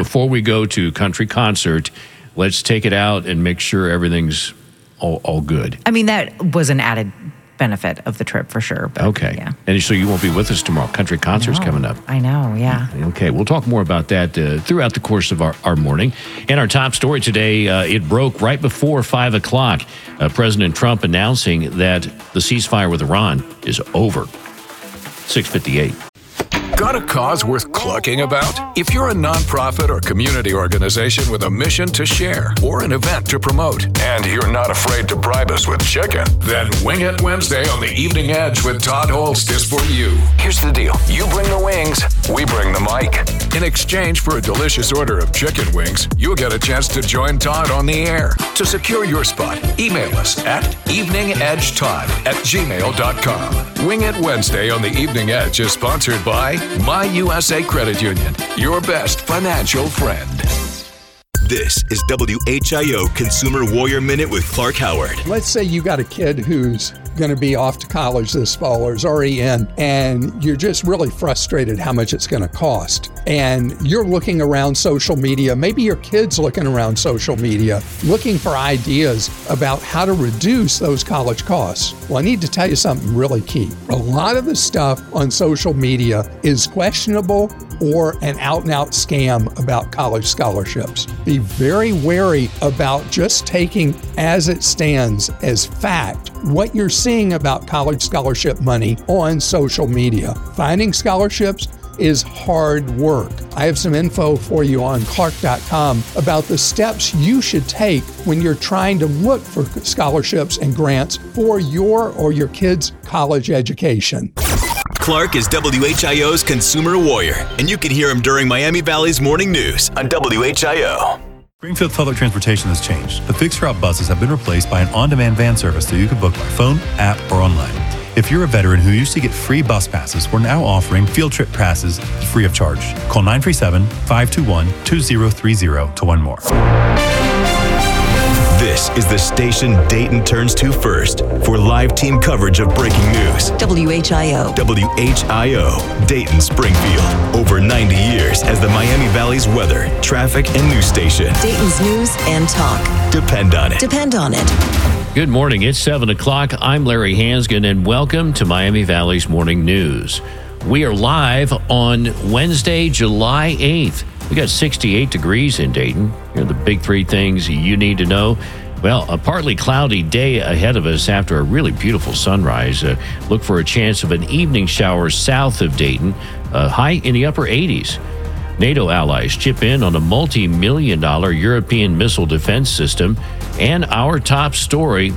before we go to country concert, let's take it out and make sure everything's all good. I mean, that was an added benefit of the trip for sure. But, okay. Yeah. And so you won't be with us tomorrow. Country concert's coming up. I know, yeah. Okay, we'll talk more about that throughout the course of our morning. And our top story today, it broke right before 5 o'clock. President Trump announcing that the ceasefire with Iran is over. 6:58. Got a cause worth clucking about? If you're a nonprofit or community organization with a mission to share or an event to promote, and you're not afraid to bribe us with chicken, then Wing It Wednesday on the Evening Edge with Todd Holst is for you. Here's the deal. You bring the wings, we bring the mic. In exchange for a delicious order of chicken wings, you'll get a chance to join Todd on the air. To secure your spot, email us at eveningedgetodd@gmail.com. Wing It Wednesday on the Evening Edge is sponsored by My USA Credit Union, your best financial friend. This is WHIO Consumer Warrior Minute with Clark Howard. Let's say you got a kid who's going to be off to college this fall or is already in, and you're just really frustrated how much it's going to cost. And you're looking around social media, maybe your kid's looking around social media, looking for ideas about how to reduce those college costs. Well, I need to tell you something really key. A lot of the stuff on social media is questionable or an out-and-out scam about college scholarships. Be very wary about just taking as it stands as fact what you're seeing about college scholarship money on social media. Finding scholarships is hard work. I have some info for you on Clark.com about the steps you should take when you're trying to look for scholarships and grants for your or your kids' college education. Clark is WHIO's Consumer Warrior, and you can hear him during Miami Valley's Morning News on WHIO. Springfield Public Transportation has changed. The fixed route buses have been replaced by an on-demand van service that you can book by phone, app, or online. If you're a veteran who used to get free bus passes, we're now offering field trip passes free of charge. Call 937-521-2030 to learn more. This is the station Dayton turns to first for live team coverage of breaking news. WHIO. WHIO, Dayton, Springfield. Over 90 years as the Miami Valley's weather, traffic, and news station. Dayton's news and talk. Depend on it. Depend on it. Good morning. It's 7 o'clock. I'm Larry Hansgen, and welcome to Miami Valley's Morning News. We are live on Wednesday, July 8th. We got 68 degrees in Dayton. Here are the big three things you need to know. Well, a partly cloudy day ahead of us after a really beautiful sunrise. Look for a chance of an evening shower south of Dayton, high in the upper 80s. NATO allies chip in on a multi-million-dollar European missile defense system. And our top story,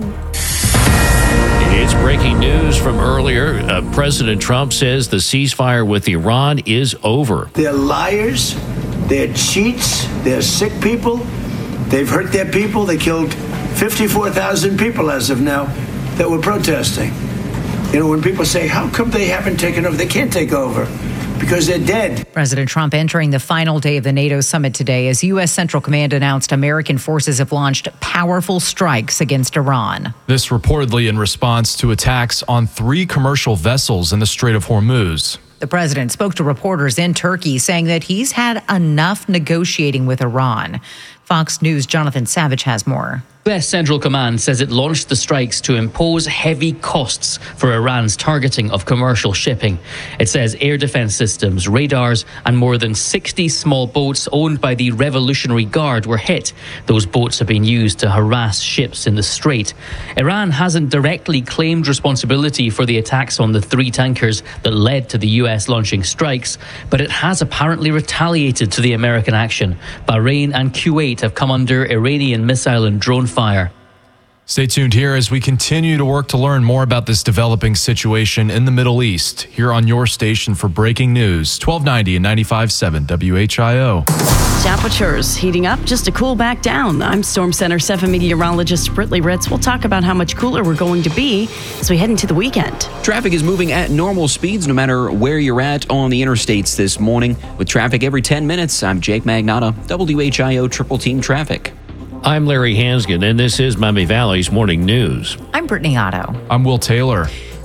it's breaking news from earlier. President Trump says the ceasefire with Iran is over. They're liars, they're cheats, they're sick people. They've hurt their people. They killed 54,000 people as of now that were protesting. You know, when people say, how come they haven't taken over? They can't take over because they're dead. President Trump entering the final day of the NATO summit today as U.S. Central Command announced American forces have launched powerful strikes against Iran. This reportedly in response to attacks on 3 commercial vessels in the Strait of Hormuz. The president spoke to reporters in Turkey saying that he's had enough negotiating with Iran. Fox News' Jonathan Savage has more. U.S. Central Command says it launched the strikes to impose heavy costs for Iran's targeting of commercial shipping. It says air defense systems, radars, and more than 60 small boats owned by the Revolutionary Guard were hit. Those boats have been used to harass ships in the strait. Iran hasn't directly claimed responsibility for the attacks on the 3 tankers that led to the U.S. launching strikes, but it has apparently retaliated to the American action. Bahrain and Kuwait have come under Iranian missile and drone fire. Stay tuned here as we continue to work to learn more about this developing situation in the Middle East. Here on your station for breaking news, 1290 and 95.7 WHIO. Temperatures heating up just to cool back down. I'm Storm Center 7 meteorologist Britley Ritz. We'll talk about how much cooler we're going to be as we head into the weekend. Traffic is moving at normal speeds no matter where you're at on the interstates this morning. With traffic every 10 minutes, I'm Jake Magnotta, WHIO Triple Team Traffic. I'm Larry Hansgen, and this is Miami Valley's Morning News. I'm Brittany Otto. I'm Will Taylor.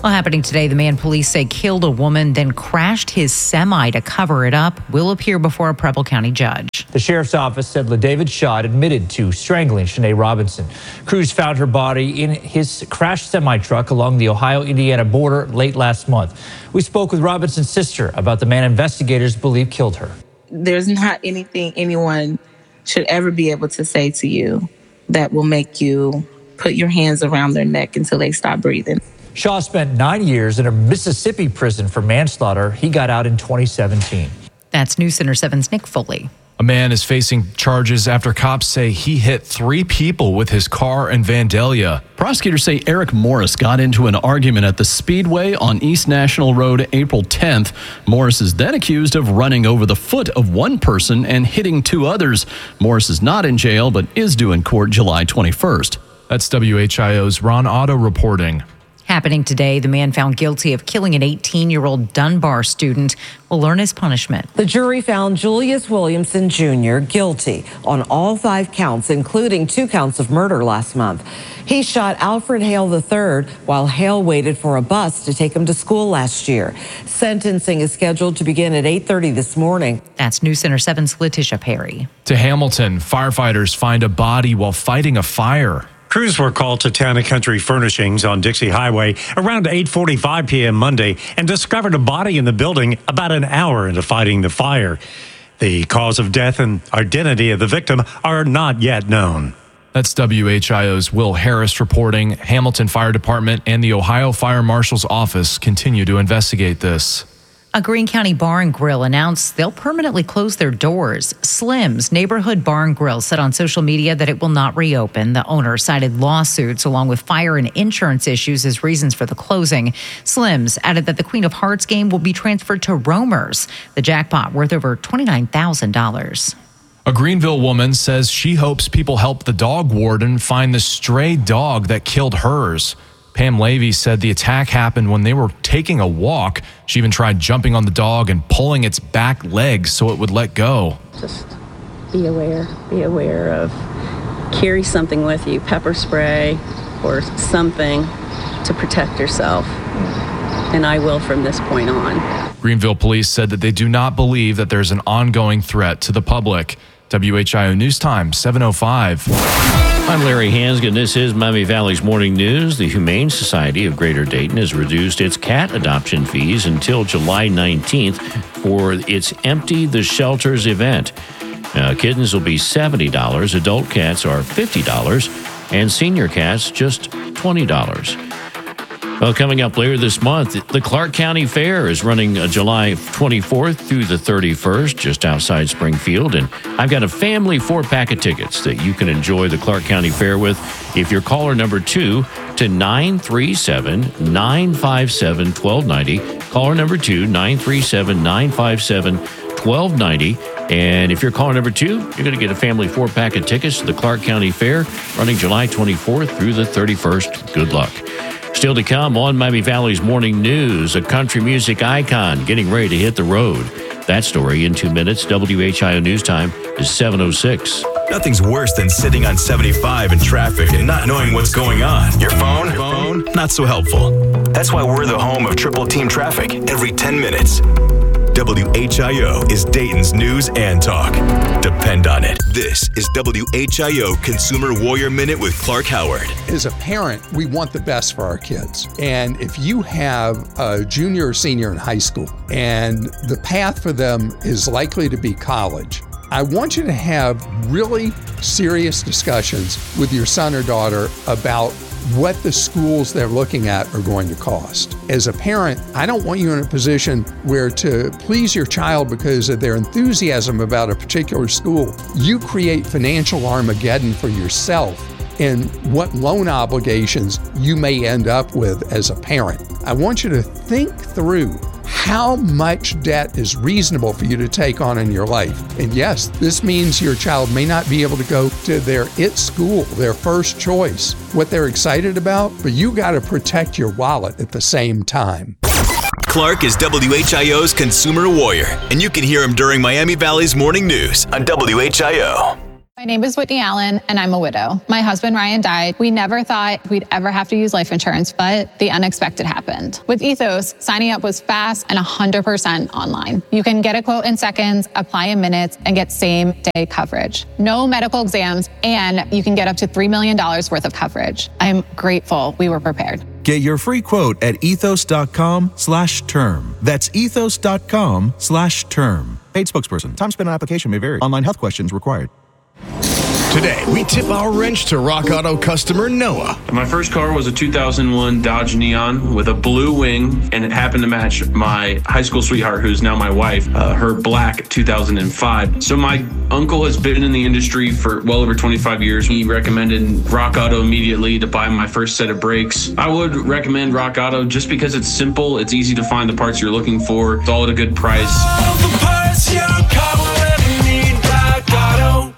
Well, happening today, the man police say killed a woman, then crashed his semi to cover it up, will appear before a Preble County judge. The sheriff's office said LaDavid Schott admitted to strangling Shanae Robinson. Crews found her body in his crashed semi-truck along the Ohio-Indiana border late last month. We spoke with Robinson's sister about the man investigators believe killed her. There's not anything anyone should ever be able to say to you that will make you put your hands around their neck until they stop breathing. Shaw spent 9 years in a Mississippi prison for manslaughter. He got out in 2017. That's News Center 7's Nick Foley. A man is facing charges after cops say he hit 3 people with his car in Vandalia. Prosecutors say Eric Morris got into an argument at the Speedway on East National Road April 10th. Morris is then accused of running over the foot of one person and hitting 2 others. Morris is not in jail but is due in court July 21st. That's WHIO's Ron Otto reporting. Happening today, the man found guilty of killing an 18-year-old Dunbar student will learn his punishment. The jury found Julius Williamson Jr. guilty on all 5 counts, including 2 counts of murder last month. He shot Alfred Hale III while Hale waited for a bus to take him to school last year. Sentencing is scheduled to begin at 8:30 this morning. That's News Center 7's Letitia Perry. To Hamilton, firefighters find a body while fighting a fire. Crews were called to Town & Country Furnishings on Dixie Highway around 8:45 p.m. Monday and discovered a body in the building about an hour into fighting the fire. The cause of death and identity of the victim are not yet known. That's WHIO's Will Harris reporting. Hamilton Fire Department and the Ohio Fire Marshal's Office continue to investigate this. A Greene County bar and grill announced they'll permanently close their doors. Slim's Neighborhood Bar and Grill said on social media that it will not reopen. The owner cited lawsuits along with fire and insurance issues as reasons for the closing. Slim's added that the Queen of Hearts game will be transferred to Romer's, the jackpot worth over $29,000. A Greenville woman says she hopes people help the dog warden find the stray dog that killed hers. Pam Levy said the attack happened when they were taking a walk. She even tried jumping on the dog and pulling its back legs so it would let go. Just be aware of, carry something with you, pepper spray or something to protect yourself. And I will from this point on. Greenville police said that they do not believe that there's an ongoing threat to the public. WHIO News Time, 7:05. I'm Larry Hansgen. This is Miami Valley's Morning News. The Humane Society of Greater Dayton has reduced its cat adoption fees until July 19th for its Empty the Shelters event. Kittens will be $70, adult cats are $50, and senior cats just $20. Well, coming up later this month, the Clark County Fair is running July 24th through the 31st, just outside Springfield. And I've got a family 4-pack of tickets that you can enjoy the Clark County Fair with if you're caller number 2 to 937-957-1290. Caller number 2, 937-957-1290. And if you're caller number 2, you're going to get a family 4-pack of tickets to the Clark County Fair running July 24th through the 31st. Good luck. Still to come on Miami Valley's Morning News, a country music icon getting ready to hit the road. That story in 2 minutes. WHIO News Time is 7:06. Nothing's worse than sitting on 75 in traffic and not knowing what's going on. Your phone? Not so helpful. That's why we're the home of Triple Team Traffic every 10 minutes. WHIO is Dayton's news and talk. Depend on it. This is WHIO Consumer Warrior Minute with Clark Howard. As a parent, we want the best for our kids. And if you have a junior or senior in high school and the path for them is likely to be college, I want you to have really serious discussions with your son or daughter about what the schools they're looking at are going to cost. As a parent, I don't want you in a position where to please your child because of their enthusiasm about a particular school, you create financial Armageddon for yourself and what loan obligations you may end up with as a parent. I want you to think through how much debt is reasonable for you to take on in your life. And yes, this means your child may not be able to go to their IT school, their first choice, what they're excited about, but you got to protect your wallet at the same time. Clark is WHIO's Consumer Warrior, and you can hear him during Miami Valley's Morning News on WHIO. My name is Whitney Allen, and I'm a widow. My husband, Ryan, died. We never thought we'd ever have to use life insurance, but the unexpected happened. With Ethos, signing up was fast and 100% online. You can get a quote in seconds, apply in minutes, and get same-day coverage. No medical exams, and you can get up to $3 million worth of coverage. I'm grateful we were prepared. Get your free quote at ethos.com/term. That's ethos.com/term. Paid spokesperson. Time spent on application may vary. Online health questions required. Today, we tip our wrench to Rock Auto customer Noah. My first car was a 2001 Dodge Neon with a blue wing, and it happened to match my high school sweetheart, who's now my wife, her black 2005. So my uncle has been in the industry for well over 25 years. He recommended Rock Auto immediately to buy my first set of brakes. I would recommend Rock Auto just because it's simple, it's easy to find the parts you're looking for, it's all at a good price. All the parts your car will ever need, Rock Auto.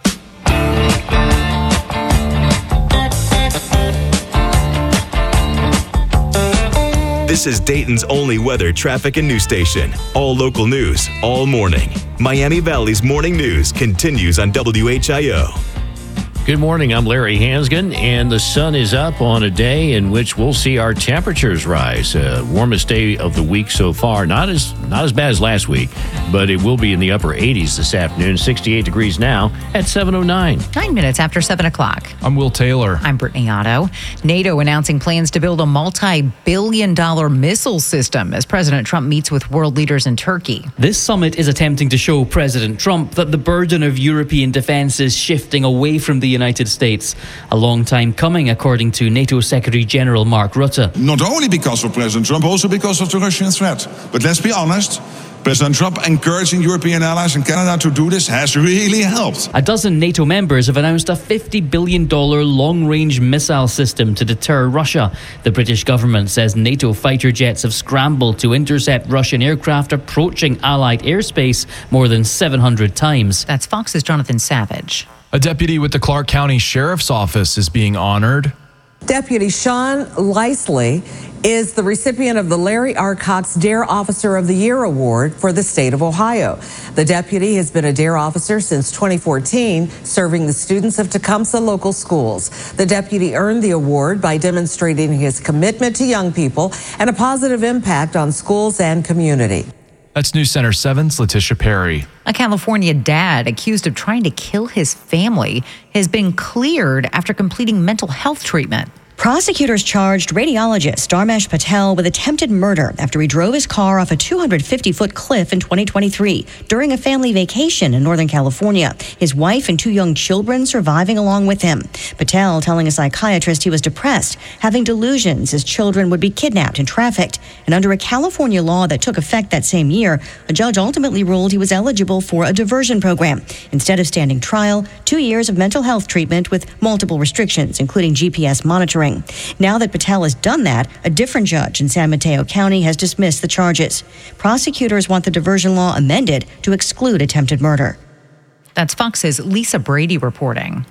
This is Dayton's only weather, traffic, and news station. All local news, all morning. Miami Valley's morning news continues on WHIO. Good morning, I'm Larry Hansgen, and the sun is up on a day in which we'll see our temperatures rise. Warmest day of the week so far. Not as bad as last week, but it will be in the upper 80s this afternoon. 68 degrees now at 7:09. 9 minutes after 7 o'clock. I'm Will Taylor. I'm Brittany Otto. NATO announcing plans to build a multi-billion-dollar missile system as President Trump meets with world leaders in Turkey. This summit is attempting to show President Trump that the burden of European defense is shifting away from the United States. A long time coming, according to NATO Secretary General Mark Rutte. Not only because of President Trump, also because of the Russian threat. But let's be honest, President Trump encouraging European allies and Canada to do this has really helped. A dozen NATO members have announced a $50 billion long-range missile system to deter Russia. The British government says NATO fighter jets have scrambled to intercept Russian aircraft approaching Allied airspace more than 700 times. That's Fox's Jonathan Savage. A deputy with the Clark County Sheriff's Office is being honored. Deputy Sean Lisley is the recipient of the Larry R. Cox Dare Officer of the Year Award for the state of Ohio. The deputy has been a Dare officer since 2014, serving the students of Tecumseh local schools. The deputy earned the award by demonstrating his commitment to young people and a positive impact on schools and community. That's News Center 7's Letitia Perry. A California dad accused of trying to kill his family has been cleared after completing mental health treatment. Prosecutors charged radiologist Dharmesh Patel with attempted murder after he drove his car off a 250-foot cliff in 2023 during a family vacation in Northern California. His wife and 2 young children surviving along with him. Patel telling a psychiatrist he was depressed, having delusions his children would be kidnapped and trafficked. And under a California law that took effect that same year, a judge ultimately ruled he was eligible for a diversion program. Instead of standing trial, 2 years of mental health treatment with multiple restrictions, including GPS monitoring. Now that Patel has done that, a different judge in San Mateo County has dismissed the charges. Prosecutors want the diversion law amended to exclude attempted murder. That's Fox's Lisa Brady reporting.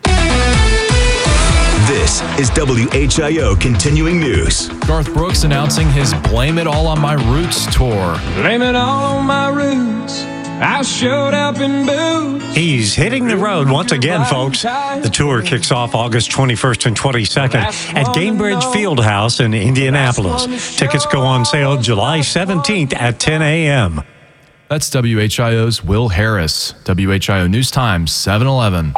This is WHIO Continuing News. Garth Brooks announcing his Blame It All on My Roots tour. Blame it all on my roots. I showed up in boots. He's hitting the road once again, folks. The tour kicks off August 21st and 22nd at Gainbridge Fieldhouse in Indianapolis. Tickets go on sale July 17th at 10 a.m. That's WHIO's Will Harris. WHIO News Time, 7:11.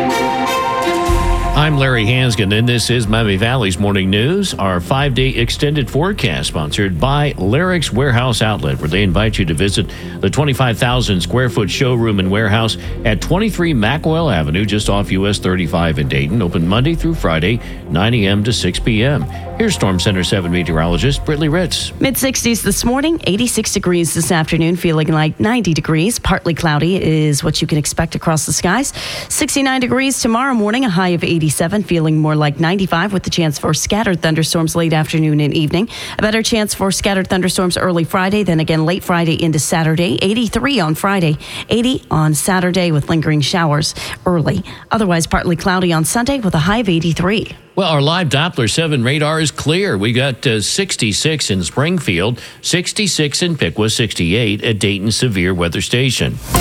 I'm Larry Hansgen, and this is Miami Valley's Morning News, our 5-day extended forecast sponsored by Larrick's Warehouse Outlet, where they invite you to visit the 25,000 square foot showroom and warehouse at 23 Mackwell Avenue, just off US 35 in Dayton, open Monday through Friday, 9 a.m. to 6 p.m. Here's Storm Center 7 meteorologist Brittany Ritz. Mid-60s this morning, 86 degrees this afternoon, feeling like 90 degrees. Partly cloudy is what you can expect across the skies. 69 degrees tomorrow morning, a high of 87, feeling more like 95 with the chance for scattered thunderstorms late afternoon and evening. A better chance for scattered thunderstorms early Friday, then again late Friday into Saturday. 83 on Friday, 80 on Saturday with lingering showers early. Otherwise, partly cloudy on Sunday with a high of 83. Well, our live Doppler 7 radar is clear. We got 66 in Springfield, 66 in Piqua, 68 at Dayton Severe Weather Station.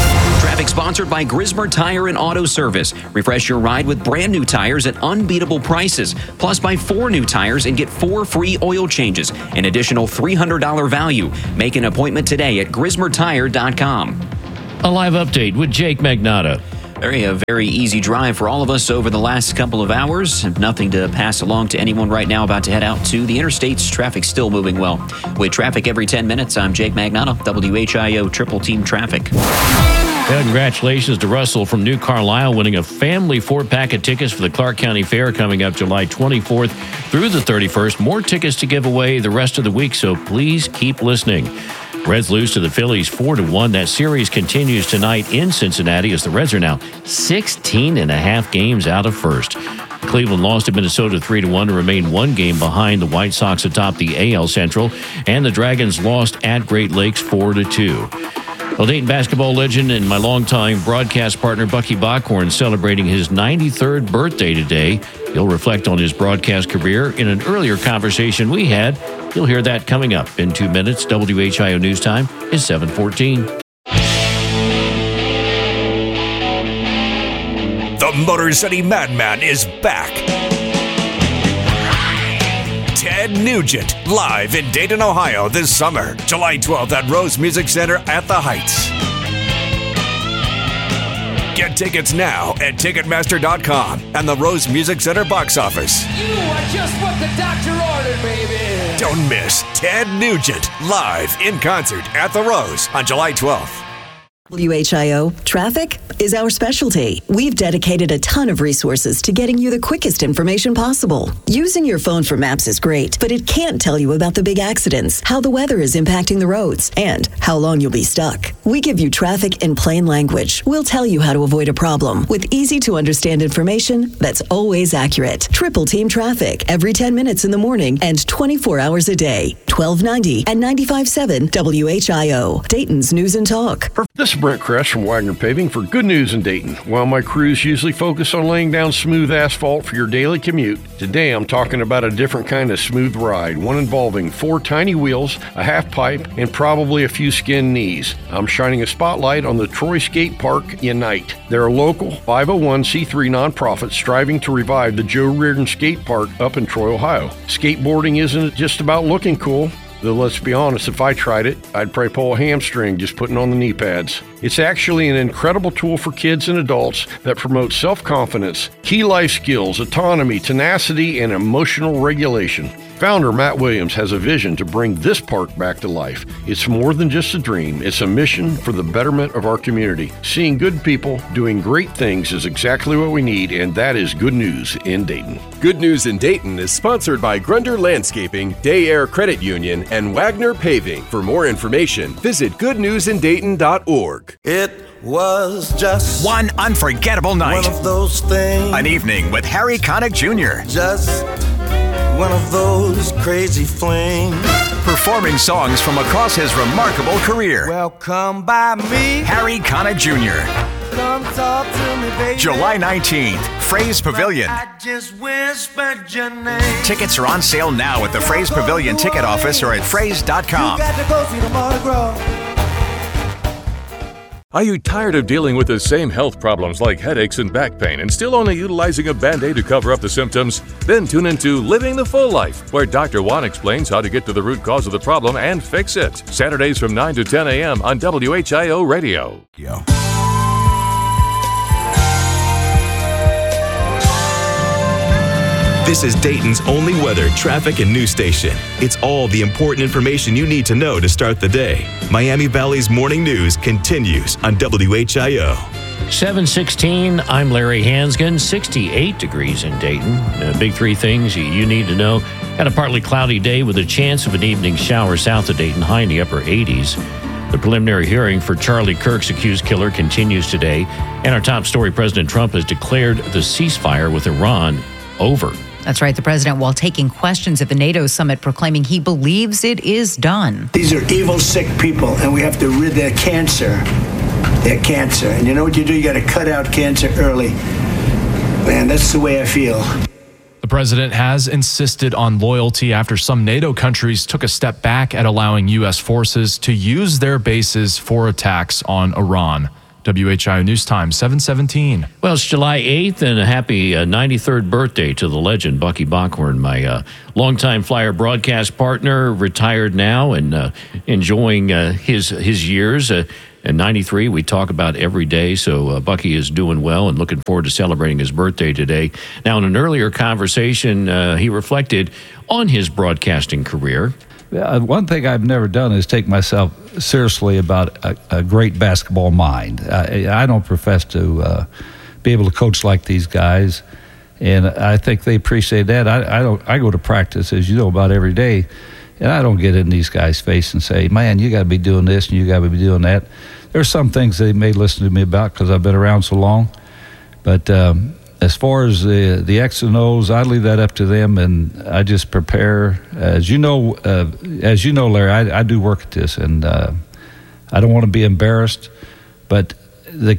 Traffic sponsored by Grismer Tire and Auto Service. Refresh your ride with brand new tires at unbeatable prices. Plus, buy 4 new tires and get 4 free oil changes. An additional $300 value. Make an appointment today at GrismerTire.com. A live update with Jake Magnotta. A very easy drive for all of us over the last couple of hours. Nothing to pass along to anyone right now about to head out to the interstates. Traffic still moving well. With traffic every 10 minutes, I'm Jake Magnotta, WHIO Triple Team Traffic. Yeah, congratulations to Russell from New Carlisle winning a family 4-pack of tickets for the Clark County Fair coming up July 24th through the 31st. More tickets to give away the rest of the week, so please keep listening. Reds lose to the Phillies 4-1. That series continues tonight in Cincinnati as the Reds are now 16.5 games out of first. Cleveland lost to Minnesota 3-1 to remain 1 game behind the White Sox atop the AL Central, and the Dragons lost at Great Lakes 4-2. Well, Dayton basketball legend and my longtime broadcast partner Bucky Bockhorn celebrating his 93rd birthday today. He'll reflect on his broadcast career in an earlier conversation we had. You'll hear that coming up in 2 minutes. WHIO News Time is 7:14. The Motor City Madman is back. Ted Nugent, live in Dayton, Ohio this summer, July 12th at Rose Music Center at the Heights. Get tickets now at Ticketmaster.com and the Rose Music Center box office. You are just what the doctor ordered, baby. Don't miss Ted Nugent, live in concert at the Rose on July 12th. WHIO traffic is our specialty. We've dedicated a ton of resources to getting you the quickest information possible. Using your phone for maps is great, but it can't tell you about the big accidents, how the weather is impacting the roads, and how long you'll be stuck. We give you traffic in plain language. We'll tell you how to avoid a problem with easy to understand information that's always accurate. Triple Team Traffic every 10 minutes in the morning and 24 hours a day. 1290 and 95.7 WHIO, Dayton's News and Talk. This is Brent Kress from Wagner Paving for Good News in Dayton. While my crews usually focus on laying down smooth asphalt for your daily commute, today I'm talking about a different kind of smooth ride, one involving 4 tiny wheels, a half pipe, and probably a few skinned knees. I'm shining a spotlight on the Troy Skate Park Unite. They're a local 501c3 nonprofit striving to revive the Joe Reardon Skate Park up in Troy, Ohio. Skateboarding isn't just about looking cool. Though let's be honest, if I tried it, I'd probably pull a hamstring just putting on the knee pads. It's actually an incredible tool for kids and adults that promotes self-confidence, key life skills, autonomy, tenacity, and emotional regulation. Founder Matt Williams has a vision to bring this park back to life. It's more than just a dream. It's a mission for the betterment of our community. Seeing good people doing great things is exactly what we need, and that is Good News in Dayton. Good News in Dayton is sponsored by Grunder Landscaping, Day Air Credit Union, and Wagner Paving. For more information, visit goodnewsindayton.org. It was just one unforgettable night. One of those things. An evening with Harry Connick Jr. Just one of those crazy flings. Performing songs from across his remarkable career. Well, come by me. Harry Connick Jr. Come talk to me, baby. July 19th, Fraze Pavilion. I just whispered your name. Tickets are on sale now at the Fraze Pavilion ticket office or at fraze.com. You got to go see the Mardi Gras. Are you tired of dealing with the same health problems like headaches and back pain and still only utilizing a Band-Aid to cover up the symptoms? Then tune into Living the Full Life, where Dr. Juan explains how to get to the root cause of the problem and fix it. Saturdays from 9 to 10 a.m. on WHIO Radio. This is Dayton's only weather, traffic, and news station. It's all the important information you need to know to start the day. Miami Valley's morning news continues on WHIO. 7:16, I'm Larry Hansgen. 68 degrees in Dayton. Big 3 things you need to know. Got a partly cloudy day with a chance of an evening shower south of Dayton, high in the upper 80s. The preliminary hearing for Charlie Kirk's accused killer continues today. And our top story, President Trump has declared the ceasefire with Iran over. That's right. The president, while taking questions at the NATO summit, proclaiming he believes it is done. These are evil, sick people, and we have to rid their cancer. Their cancer. And you know what you do? You got to cut out cancer early. Man, that's the way I feel. The president has insisted on loyalty after some NATO countries took a step back at allowing U.S. forces to use their bases for attacks on Iran. WHIO News Time, 7:17. Well, it's July 8th, and a happy 93rd birthday to the legend, Bucky Bockhorn, my longtime Flyer broadcast partner, retired now and enjoying his years. In 93, we talk about every day, so Bucky is doing well and looking forward to celebrating his birthday today. Now, in an earlier conversation, he reflected on his broadcasting career. One thing I've never done is take myself seriously about a great basketball mind. I don't profess to be able to coach like these guys, and I think they appreciate that. I go to practice, as you know, about every day, and I don't get in these guys' face and say, man, you got to be doing this and you got to be doing that. There's some things they may listen to me about because I've been around so long, but as far as the X and O's, I leave that up to them, and I just prepare. As you know, Larry, I do work at this, and I don't want to be embarrassed. But I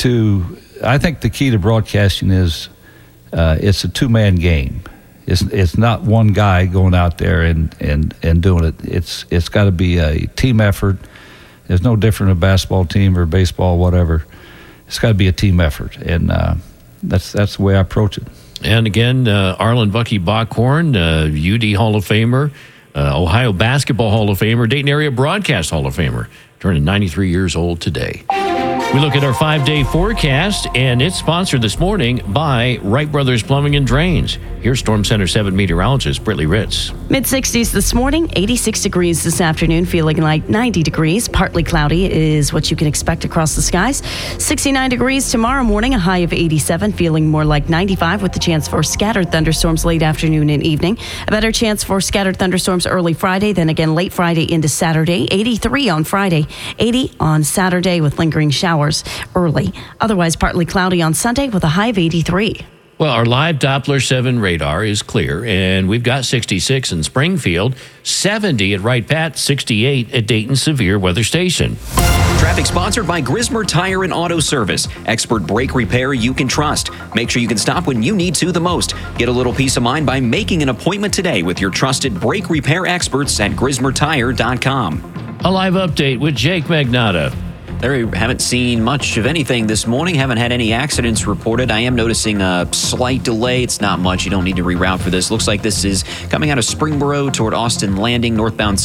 think the key to broadcasting is it's a two-man game. It's not one guy going out there and doing it. It's got to be a team effort. There's no different in a basketball team or baseball, whatever. It's got to be a team effort, and that's the way I approach it. And again, Arlen Bucky Bockhorn, UD Hall of Famer, Ohio Basketball Hall of Famer, Dayton Area Broadcast Hall of Famer, turning 93 years old today. We look at our 5-day forecast, and it's sponsored this morning by Wright Brothers Plumbing and Drains. Here's Storm Center 7 meteorologist Brittany Ritz. Mid-60s this morning, 86 degrees this afternoon, feeling like 90 degrees. Partly cloudy is what you can expect across the skies. 69 degrees tomorrow morning, a high of 87, feeling more like 95 with the chance for scattered thunderstorms late afternoon and evening. A better chance for scattered thunderstorms early Friday, then again late Friday into Saturday. 83 on Friday, 80 on Saturday with lingering showers early. Otherwise, partly cloudy on Sunday with a high of 83. Well, our live Doppler 7 radar is clear, and we've got 66 in Springfield, 70 at Wright Pat, 68 at Dayton Severe Weather Station. Traffic sponsored by Grismer Tire and Auto Service. Expert brake repair you can trust. Make sure you can stop when you need to the most. Get a little peace of mind by making an appointment today with your trusted brake repair experts at GrismerTire.com. A live update with Jake Magnotta. There, haven't seen much of anything this morning. Haven't had any accidents reported. I am noticing a slight delay. It's not much. You don't need to reroute for this. Looks like this is coming out of Springboro toward Austin Landing, northbound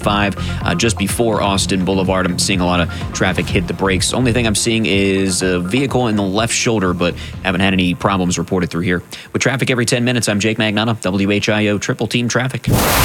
75, just before Austin Boulevard. I'm seeing a lot of traffic hit the brakes. Only thing I'm seeing is a vehicle in the left shoulder, but haven't had any problems reported through here. With traffic every 10 minutes, I'm Jake Magnotta, WHIO Triple Team Traffic.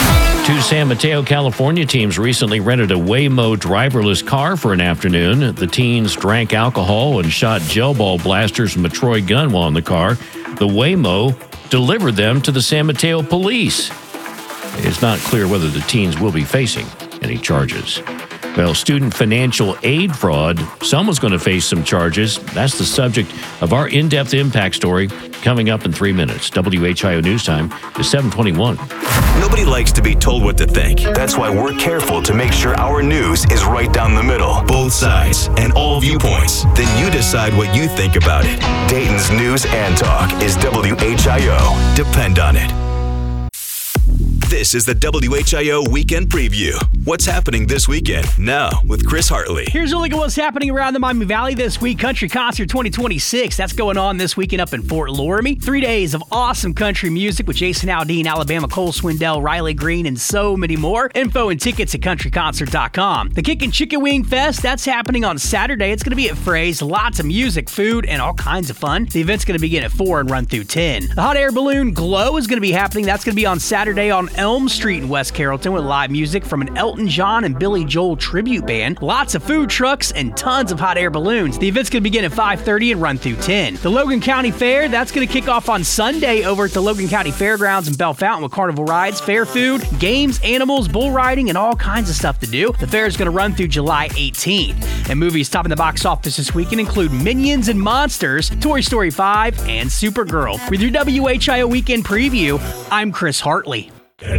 Two San Mateo, California teams recently rented a Waymo driverless car for an afternoon. The teens drank alcohol and shot gel ball blasters from a Troy gun while in the car. The Waymo delivered them to the San Mateo police. It's not clear whether the teens will be facing any charges. Well, student financial aid fraud, someone's going to face some charges. That's the subject of our in-depth impact story coming up in 3 minutes. WHIO News Time is 7:21. Nobody likes to be told what to think. That's why we're careful to make sure our news is right down the middle, both sides, and all viewpoints. Then you decide what you think about it. Dayton's News and Talk is WHIO. Depend on it. This is the WHIO Weekend Preview. What's happening this weekend? Now, with Chris Hartley. Here's a look at what's happening around the Miami Valley this week. Country Concert 2026. That's going on this weekend up in Fort Loramie. 3 days of awesome country music with Jason Aldean, Alabama, Cole Swindell, Riley Green, and so many more. Info and tickets at countryconcert.com. The Kickin' Chicken Wing Fest, that's happening on Saturday. It's going to be at Frey's. Lots of music, food, and all kinds of fun. The event's going to begin at 4 and run through 10. The Hot Air Balloon Glow is going to be happening. That's going to be on Saturday on Elm Street in West Carrollton with live music from an Elton John and Billy Joel tribute band. Lots of food trucks and tons of hot air balloons. The event's going to begin at 5:30 and run through 10. The Logan County Fair, that's going to kick off on Sunday over at the Logan County Fairgrounds in Bell Fountain with carnival rides, fair food, games, animals, bull riding, and all kinds of stuff to do. The fair is going to run through July 18th. And movies topping the box office this weekend include Minions and Monsters, Toy Story 5, and Supergirl. With your WHIO Weekend Preview, I'm Chris Hartley.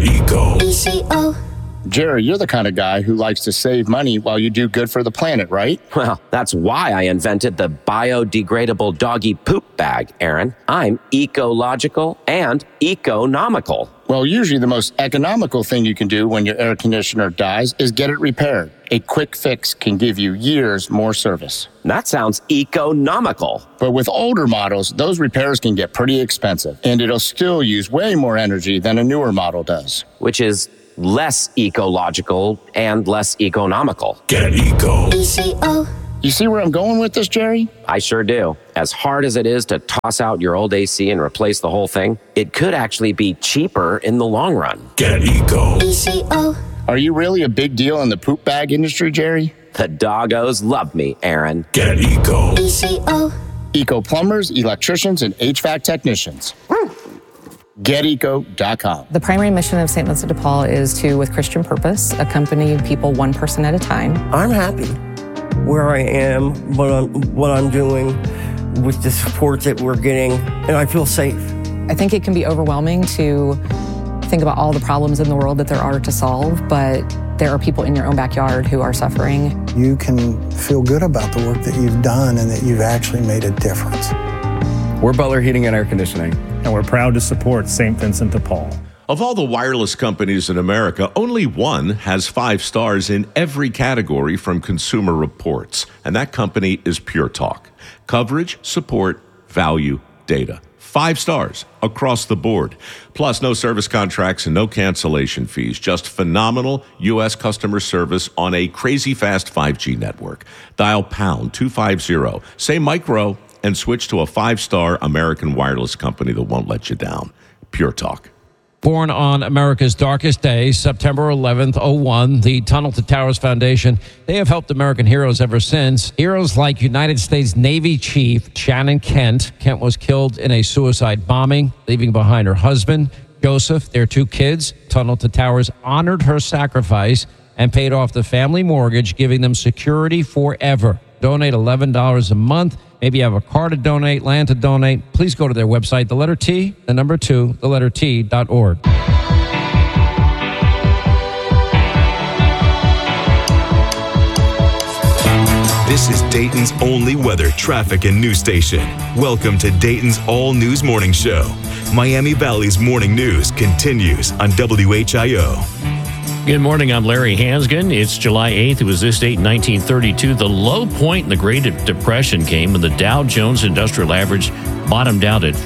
ECO. Jerry, you're the kind of guy who likes to save money while you do good for the planet, right? Well, that's why I invented the biodegradable doggy poop bag, Aaron. I'm ecological and economical. Well, usually the most economical thing you can do when your air conditioner dies is get it repaired. A quick fix can give you years more service. That sounds economical. But with older models, those repairs can get pretty expensive, and it'll still use way more energy than a newer model does. Which is less ecological and less economical. Get Eco. ECO. You see where I'm going with this, Jerry? I sure do. As hard as it is to toss out your old AC and replace the whole thing, it could actually be cheaper in the long run. Get Eco. ECO. Are you really a big deal in the poop bag industry, Jerry? The doggos love me, Aaron. Get Eco. ECO. Eco plumbers, electricians, and HVAC technicians. GetEco.com. The primary mission of St. Vincent de Paul is to, with Christian purpose, accompany people one person at a time. I'm happy where I am, what I'm doing, with the support that we're getting, and I feel safe. I think it can be overwhelming to think about all the problems in the world that there are to solve, but there are people in your own backyard who are suffering. You can feel good about the work that you've done and that you've actually made a difference. We're Butler Heating and Air Conditioning, and we're proud to support St. Vincent de Paul. Of all the wireless companies in America, only one has 5 stars in every category from Consumer Reports, and that company is Pure Talk. Coverage, support, value, data. 5 stars across the board. Plus, no service contracts and no cancellation fees. Just phenomenal U.S. customer service on a crazy fast 5G network. Dial pound 250, say micro, and switch to a 5-star American wireless company that won't let you down. Pure Talk. Born on America's darkest day, September 11th, 01, the Tunnel to Towers Foundation, they have helped American heroes ever since. Heroes like United States Navy Chief Shannon Kent. Kent was killed in a suicide bombing, leaving behind her husband, Joseph, their 2 kids. Tunnel to Towers honored her sacrifice and paid off the family mortgage, giving them security forever. Donate $11 a month. Maybe you have a car to donate, land to donate. Please go to their website, the letter T, the number 2, the letter T.org. This is Dayton's only weather, traffic, and news station. Welcome to Dayton's All News Morning Show. Miami Valley's morning news continues on WHIO. Good morning, I'm Larry Hansgen. It's July 8th. It was this date in 1932. The low point in the Great Depression came when the Dow Jones Industrial Average bottomed out at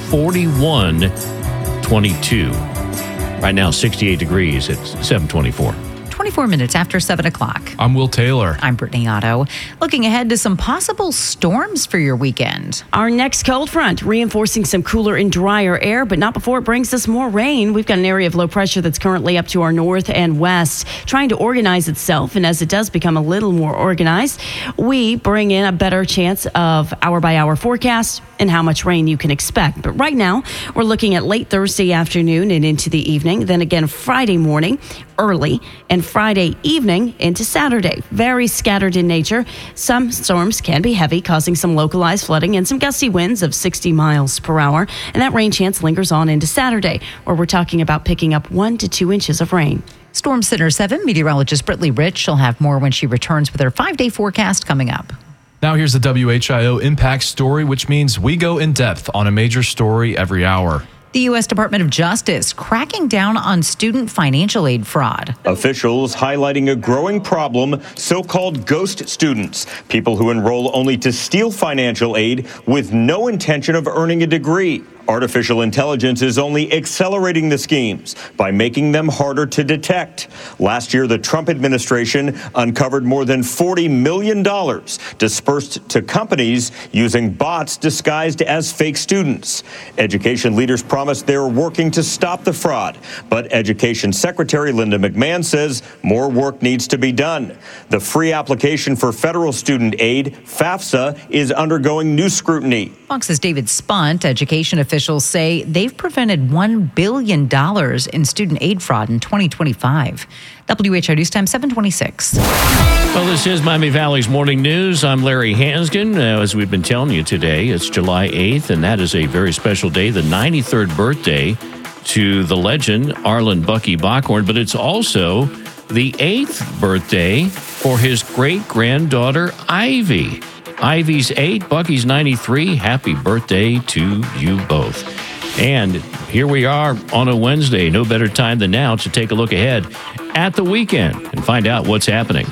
41.22. Right now, 68 degrees at 7:24. 24 minutes after 7 o'clock. I'm Will Taylor. I'm Brittany Otto. Looking ahead to some possible storms for your weekend. Our next cold front reinforcing some cooler and drier air, but not before it brings us more rain. We've got an area of low pressure that's currently up to our north and west, trying to organize itself. And as it does become a little more organized, we bring in a better chance of hour-by-hour forecast and how much rain you can expect. But right now, we're looking at late Thursday afternoon and into the evening. Then again, Friday morning, early, and Friday evening into Saturday. Very scattered in nature. Some storms can be heavy, causing some localized flooding and some gusty winds of 60 miles per hour. And that rain chance lingers on into Saturday, where we're talking about picking up 1 to 2 inches of rain. Storm Center 7 meteorologist Brittany Rich. She'll have more when she returns with her 5-day forecast coming up. Now here's the WHIO Impact Story, which means we go in depth on a major story every hour. The U.S. Department of Justice cracking down on student financial aid fraud. Officials highlighting a growing problem, so-called ghost students, people who enroll only to steal financial aid with no intention of earning a degree. Artificial intelligence is only accelerating the schemes by making them harder to detect. Last year, the Trump administration uncovered more than $40 million dispersed to companies using bots disguised as fake students. Education leaders promised they're working to stop the fraud, but Education Secretary Linda McMahon says more work needs to be done. The free application for federal student aid, FAFSA, is undergoing new scrutiny. Fox's David Spunt, education officials say they've prevented $1 billion in student aid fraud in 2025. WHIO News Time 7:26. Well, this is Miami Valley's Morning News. I'm Larry Hansgen. As we've been telling you today, it's July 8th, and that is a very special day, the 93rd birthday to the legend Arlen Bucky Bachorn, but it's also the 8th birthday for his great-granddaughter, Ivy. Ivy's 8, Bucky's 93. Happy birthday to you both. And here we are on a Wednesday. No better time than now to take a look ahead at the weekend and find out what's happening.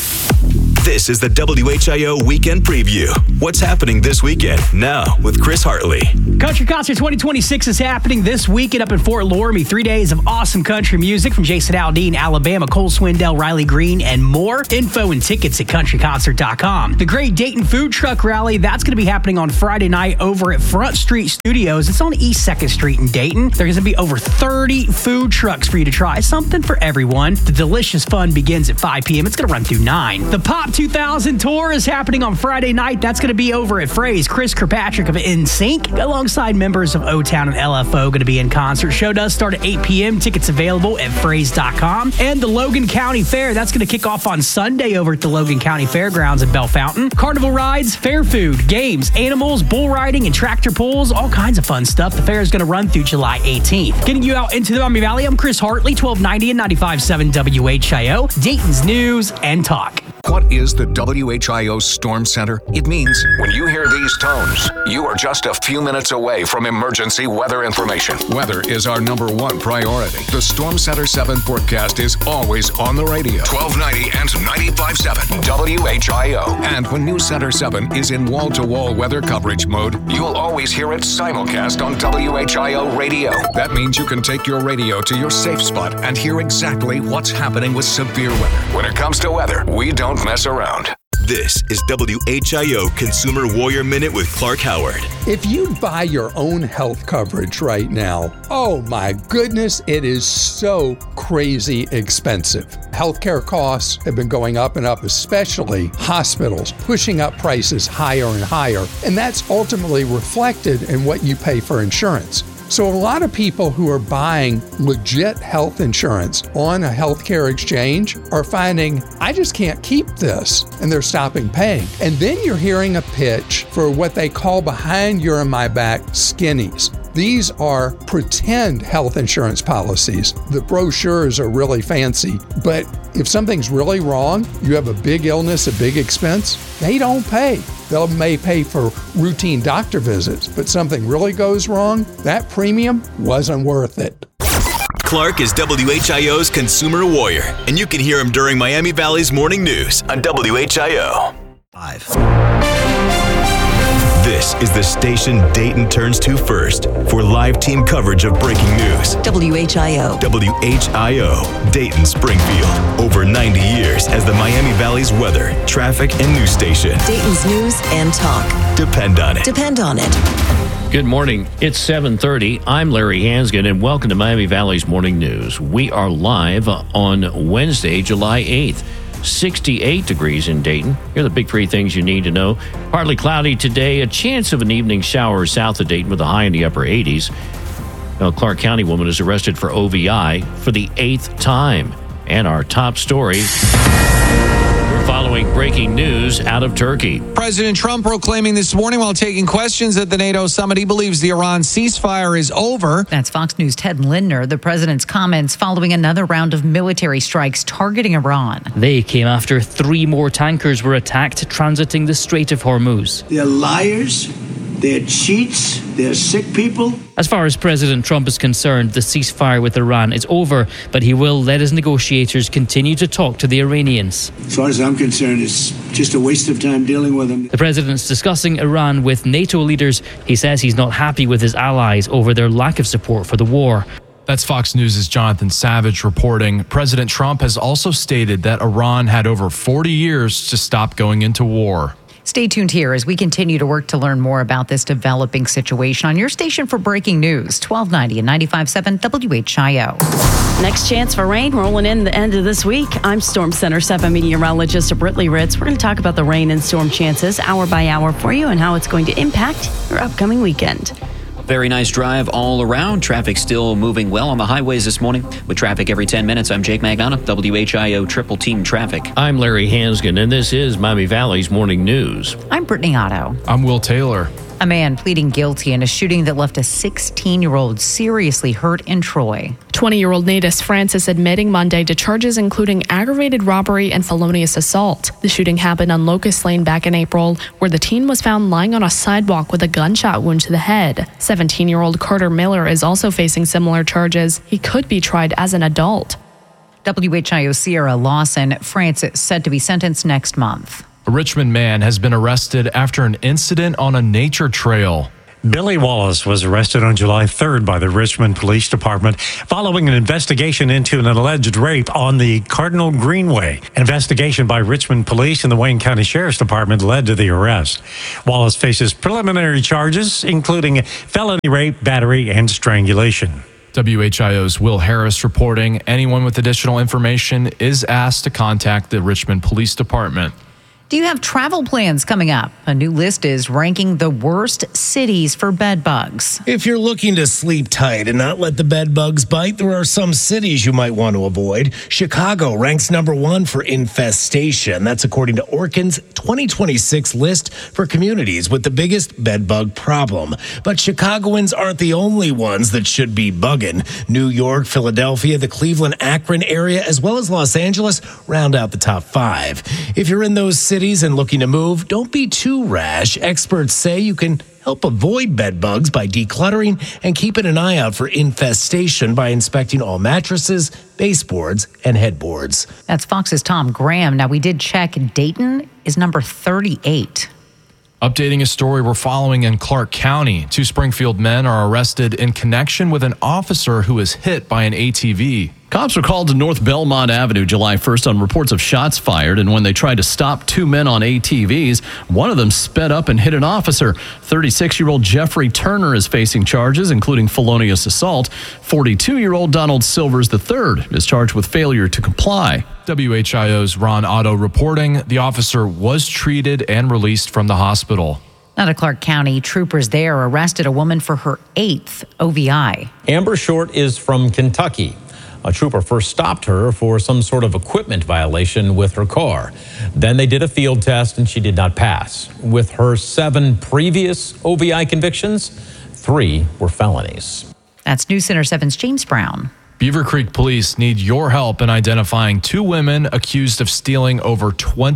This is the WHIO Weekend Preview. What's happening this weekend? Now with Chris Hartley. Country Concert 2026 is happening this weekend up in Fort Laramie. 3 days of awesome country music from Jason Aldean, Alabama, Cole Swindell, Riley Green, and more. Info and tickets at countryconcert.com. The Great Dayton Food Truck Rally, that's going to be happening on Friday night over at Front Street Studios. It's on East 2nd Street in Dayton. There's going to be over 30 food trucks for you to try. Something for everyone. The delicious fun begins at 5 p.m. It's going to run through 9. The Pop 2000 tour is happening on Friday night. That's going to be over at Fray's. Chris Kirkpatrick of NSYNC, alongside members of O-Town and LFO, going to be in concert. Show does start at 8 p.m. Tickets available at Frays.com. And the Logan County Fair, that's going to kick off on Sunday over at the Logan County Fairgrounds in Bell Fountain. Carnival rides, fair food, games, animals, bull riding, and tractor pulls, all kinds of fun stuff. The fair is going to run through July 18th. Getting you out into the Miami Valley, I'm Chris Hartley, 1290 and 95.7 WHIO, Dayton's News and Talk. What is the WHIO Storm Center? It means when you hear these tones, you are just a few minutes away from emergency weather information. Weather is our #1 priority. The Storm Center 7 forecast is always on the radio. 1290 and 95.7 WHIO. And when News Center 7 is in wall-to-wall weather coverage mode, you'll always hear it simulcast on WHIO radio. That means you can take your radio to your safe spot and hear exactly what's happening with severe weather. When it comes to weather, we don't mess around. This is WHIO Consumer Warrior Minute with Clark Howard. If you buy your own health coverage right now, oh my goodness, it is so crazy expensive. Healthcare costs have been going up and up, especially hospitals, pushing up prices higher and higher, and that's ultimately reflected in what you pay for insurance. So a lot of people who are buying legit health insurance on a healthcare exchange are finding, I just can't keep this, and they're stopping paying. And then you're hearing a pitch for what they call behind your and my back skinnies. These are pretend health insurance policies. The brochures are really fancy, but if something's really wrong, you have a big illness, a big expense, they don't pay. They may pay for routine doctor visits, but something really goes wrong, that premium wasn't worth it. Clark is WHIO's Consumer Warrior, and you can hear him during Miami Valley's morning news on WHIO. This is the station Dayton turns to first for live team coverage of breaking news. WHIO. WHIO, Dayton, Springfield. Over 90 years as the Miami Valley's weather, traffic, and news station. Dayton's News and Talk. Depend on it. Depend on it. Good morning. It's 7:30. I'm Larry Hansgen, and welcome to Miami Valley's Morning News. We are live on Wednesday, July 8th. 68 degrees in Dayton. Here are the big three things you need to know. Partly cloudy today, a chance of an evening shower south of Dayton with a high in the upper 80s. A Clark County woman is arrested for OVI for the 8th time. And our top story, we're following breaking news out of Turkey. President Trump proclaiming this morning while taking questions at the NATO summit, he believes the Iran ceasefire is over. That's Fox News' Ted Lindner. The president's comments following another round of military strikes targeting Iran. They came after 3 more tankers were attacked transiting the Strait of Hormuz. They're liars. They're cheats. They're sick people. As far as President Trump is concerned, the ceasefire with Iran is over, but he will let his negotiators continue to talk to the Iranians. As far as I'm concerned, it's just a waste of time dealing with them. The president's discussing Iran with NATO leaders. He says he's not happy with his allies over their lack of support for the war. That's Fox News' Jonathan Savage reporting. President Trump has also stated that Iran had over 40 years to stop going into war. Stay tuned here as we continue to work to learn more about this developing situation on your station for breaking news, 1290 and 95.7 WHIO. Next chance for rain rolling in the end of this week. I'm Storm Center 7 meteorologist Britley Ritz. We're going to talk about the rain and storm chances hour by hour for you and how it's going to impact your upcoming weekend. Very nice drive all around. Traffic still moving well on the highways this morning. With traffic every 10 minutes, I'm Jake Magnana, WHIO Triple Team Traffic. I'm Larry Hansgen, and this is Miami Valley's Morning News. I'm Brittany Otto. I'm Will Taylor. A man pleading guilty in a shooting that left a 16-year-old seriously hurt in Troy. 20-year-old Natus Francis admitting Monday to charges including aggravated robbery and felonious assault. The shooting happened on Locust Lane back in April, where the teen was found lying on a sidewalk with a gunshot wound to the head. 17-year-old Carter Miller is also facing similar charges. He could be tried as an adult. WHIO Sierra Lawson, Francis said to be sentenced next month. A Richmond man has been arrested after an incident on a nature trail. Billy Wallace was arrested on July 3rd by the Richmond Police Department following an investigation into an alleged rape on the Cardinal Greenway. An investigation by Richmond Police and the Wayne County Sheriff's Department led to the arrest. Wallace faces preliminary charges, including felony rape, battery, and strangulation. WHIO's Will Harris reporting anyone with additional information is asked to contact the Richmond Police Department. Do you have travel plans coming up? A new list is ranking the worst cities for bed bugs. If you're looking to sleep tight and not let the bed bugs bite, there are some cities you might want to avoid. Chicago ranks number 1 for infestation. That's according to Orkin's 2026 list for communities with the biggest bed bug problem. But Chicagoans aren't the only ones that should be bugging. New York, Philadelphia, the Cleveland, Akron area, as well as Los Angeles round out the top 5. If you're in those cities and looking to move, don't be too rash. Experts say you can help avoid bed bugs by decluttering and keeping an eye out for infestation by inspecting all mattresses, baseboards, and headboards. That's Fox's Tom Graham. Now, we did check. Dayton is number 38. Updating a story we're following in Clark County. 2 Springfield men are arrested in connection with an officer who was hit by an ATV. Cops were called to North Belmont Avenue July 1st on reports of shots fired, and when they tried to stop 2 men on ATVs, one of them sped up and hit an officer. 36-year-old Jeffrey Turner is facing charges, including felonious assault. 42-year-old Donald Silvers III is charged with failure to comply. WHIO's Ron Otto reporting the officer was treated and released from the hospital. Out of Clark County, troopers there arrested a woman for her 8th OVI. Amber Short is from Kentucky. A trooper first stopped her for some sort of equipment violation with her car. Then they did a field test and she did not pass. With her 7 previous OVI convictions, 3 were felonies. That's News Center 7's James Brown. Beaver Creek police need your help in identifying 2 women accused of stealing over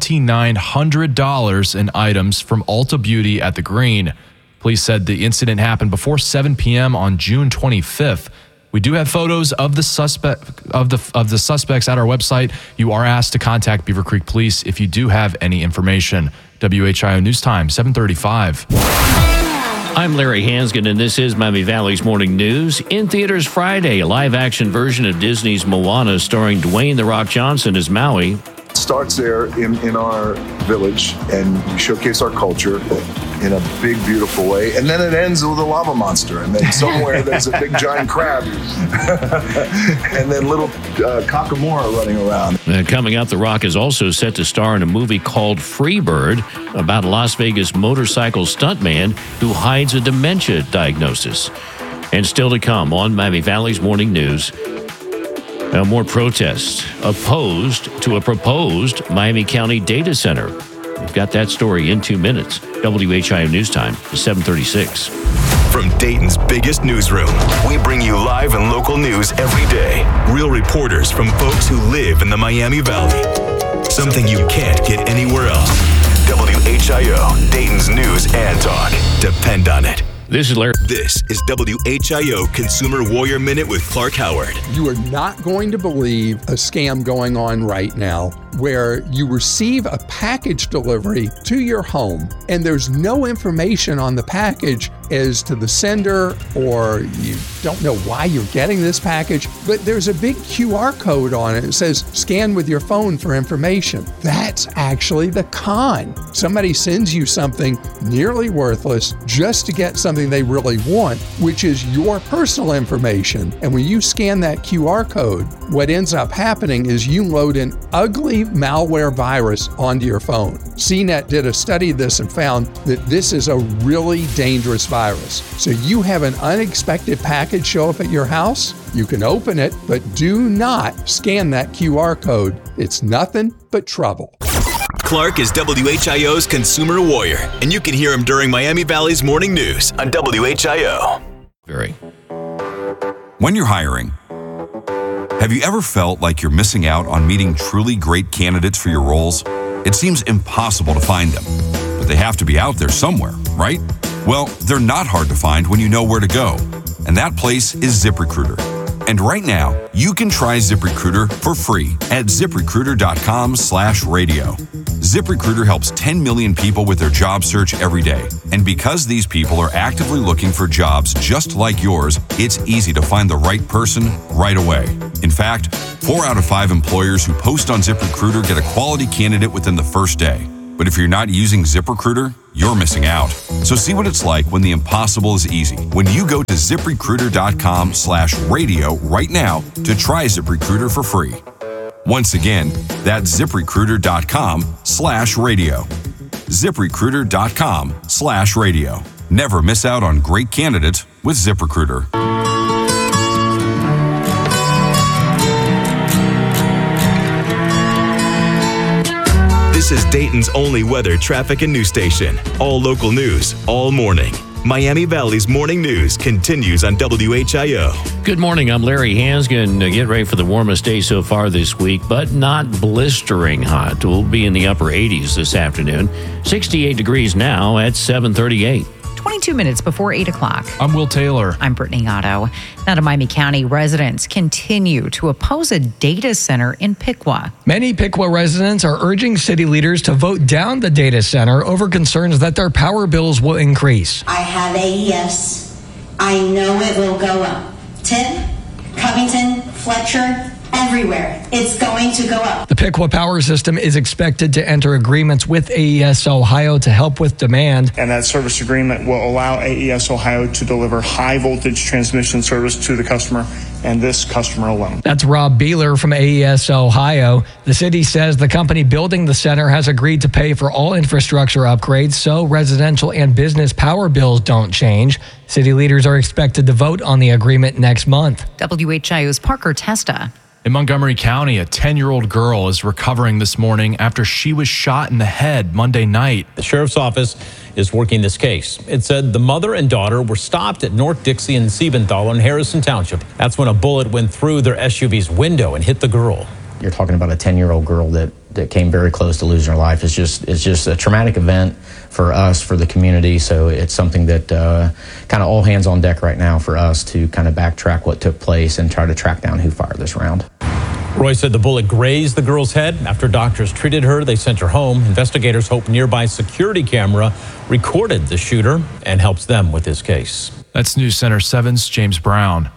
$2,900 in items from Ulta Beauty at the Green. Police said the incident happened before 7 p.m. on June 25th. We do have photos of the suspects at our website. You are asked to contact Beaver Creek Police if you do have any information. WHIO News Time, 7:35. I'm Larry Hansgen, and this is Miami Valley's Morning News. In theaters Friday, a live-action version of Disney's Moana starring Dwayne "The Rock" Johnson as Maui. Starts there in our village, and we showcase our culture in a big, beautiful way. And then it ends with a lava monster, and then somewhere there's a big giant crab, and then little Kakamora running around. Coming up, The Rock is also set to star in a movie called Freebird about a Las Vegas motorcycle stuntman who hides a dementia diagnosis. And still to come on Miami Valley's Morning News. More protests opposed to a proposed Miami County data center. We've got that story in 2 minutes. WHIO News Time is 7:36. From Dayton's biggest newsroom, we bring you live and local news every day. Real reporters from folks who live in the Miami Valley. Something you can't get anywhere else. WHIO, Dayton's news and talk. Depend on it. This is Larry. This is WHIO Consumer Warrior Minute with Clark Howard. You are not going to believe a scam going on right now where you receive a package delivery to your home and there's no information on the package as to the sender, or you don't know why you're getting this package, but there's a big QR code on it. It says scan with your phone for information. That's actually the con. Somebody sends you something nearly worthless just to get something they really want, which is your personal information. And when you scan that QR code, what ends up happening is you load an ugly malware virus onto your phone. CNET did a study of this and found that this is a really dangerous virus. So you have an unexpected package show up at your house, you can open it, but do not scan that QR code. It's nothing but trouble. Clark is WHIO's consumer warrior, and you can hear him during Miami Valley's morning news on WHIO. When you're hiring, have you ever felt like you're missing out on meeting truly great candidates for your roles? It seems impossible to find them, but they have to be out there somewhere, right? Well, they're not hard to find when you know where to go, and that place is ZipRecruiter. And right now, you can try ZipRecruiter for free at ZipRecruiter.com/radio. ZipRecruiter helps 10 million people with their job search every day. And because these people are actively looking for jobs just like yours, it's easy to find the right person right away. In fact, 4 out of 5 employers who post on ZipRecruiter get a quality candidate within the first day. But if you're not using ZipRecruiter, you're missing out. So see what it's like when the impossible is easy. When you go to ZipRecruiter.com/radio right now to try ZipRecruiter for free. Once again, that's ZipRecruiter.com/radio. ZipRecruiter.com/radio. Never miss out on great candidates with ZipRecruiter. This is Dayton's only weather, traffic, and news station. All local news, all morning. Miami Valley's morning news continues on WHIO. Good morning. I'm Larry Hansgen. Get ready for the warmest day so far this week, but not blistering hot. We'll be in the upper 80s this afternoon. 68 degrees now at 7:38. 22 minutes before 8 o'clock. I'm Will Taylor. I'm Brittany Otto. Now to Miami County, residents continue to oppose a data center in Piqua. Many Piqua residents are urging city leaders to vote down the data center over concerns that their power bills will increase. I have AES. I know it will go up. Tip, Covington, Fletcher, everywhere. It's going to go up. The Piqua power system is expected to enter agreements with AES Ohio to help with demand. And that service agreement will allow AES Ohio to deliver high voltage transmission service to the customer and this customer alone. That's Rob Beeler from AES Ohio. The city says the company building the center has agreed to pay for all infrastructure upgrades so residential and business power bills don't change. City leaders are expected to vote on the agreement next month. WHIO's Parker Testa. In Montgomery County, a 10-year-old girl is recovering this morning after she was shot in the head Monday night. The sheriff's office is working this case. It said the mother and daughter were stopped at North Dixie and Siebenthal in Harrison Township. That's when a bullet went through their SUV's window and hit the girl. You're talking about a 10-year-old girl that came very close to losing her life. It's just a traumatic event for us, for the community. So it's something that kind of all hands on deck right now for us to kind of backtrack what took place and try to track down who fired this round. Roy said the bullet grazed the girl's head. After doctors treated her, they sent her home. Investigators hope nearby security camera recorded the shooter and helps them with this case. That's News Center 7's James Brown.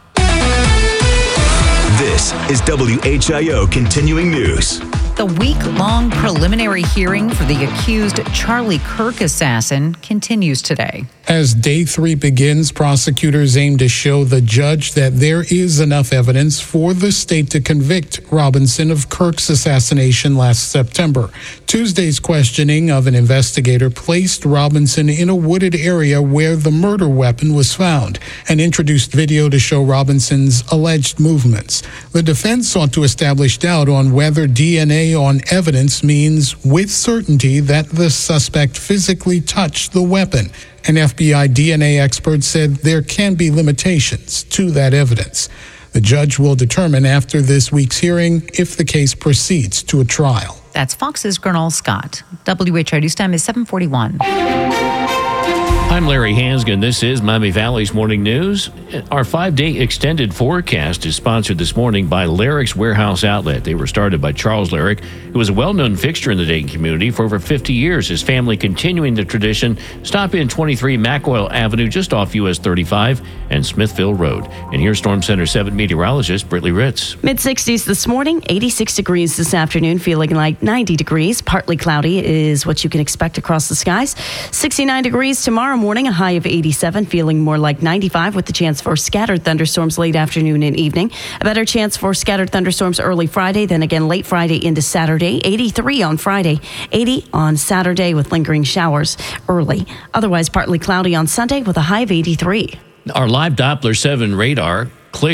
This is WHIO Continuing News. The week-long preliminary hearing for the accused Charlie Kirk assassin continues today. As day 3 begins, prosecutors aim to show the judge that there is enough evidence for the state to convict Robinson of Kirk's assassination last September. Tuesday's questioning of an investigator placed Robinson in a wooded area where the murder weapon was found and introduced video to show Robinson's alleged movements. The defense sought to establish doubt on whether DNA on evidence means with certainty that the suspect physically touched the weapon. An FBI DNA expert said there can be limitations to that evidence. The judge will determine after this week's hearing if the case proceeds to a trial. That's Fox's Gernal Scott. WHIO News Time is 7:41. I'm Larry Hansgen. This is Miami Valley's Morning News. Our 5-day extended forecast is sponsored this morning by Larrick's Warehouse Outlet. They were started by Charles Larrick, who was a well-known fixture in the Dayton community for over 50 years. His family continuing the tradition. Stop in 23 Mackwell Avenue, just off US 35 and Smithville Road. And here's Storm Center 7 meteorologist Brittany Ritz. Mid-60s this morning, 86 degrees this afternoon, feeling like 90 degrees. Partly cloudy is what you can expect across the skies. 69 degrees tomorrow morning, a high of 87, feeling more like 95 with the chance for scattered thunderstorms late afternoon and evening. A better chance for scattered thunderstorms early Friday, then again late Friday into Saturday. 83 on Friday, 80 on Saturday with lingering showers early. Otherwise partly cloudy on Sunday with a high of 83. Our live Doppler 7 radar, clear.